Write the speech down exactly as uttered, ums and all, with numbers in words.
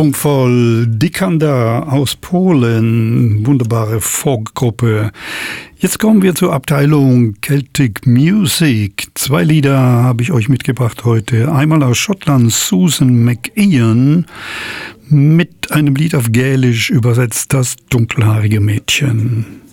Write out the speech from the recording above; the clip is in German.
Schwungvoll Dikander aus Polen, wunderbare Folkgruppe. Jetzt kommen wir zur Abteilung Celtic Music. Zwei Lieder habe ich euch mitgebracht heute. Einmal aus Schottland Susan McIan mit einem Lied auf Gälisch übersetzt, das dunkelhaarige Mädchen.